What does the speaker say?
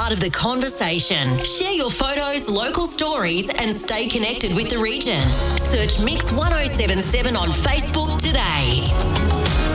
part of the conversation. Share your photos, local stories, and stay connected with the region. Search Mix 1077 on Facebook today.